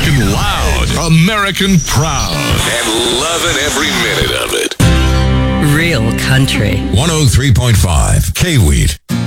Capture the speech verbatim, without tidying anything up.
American loud, American proud, and loving every minute of it. Real country. one oh three point five K-Wheat.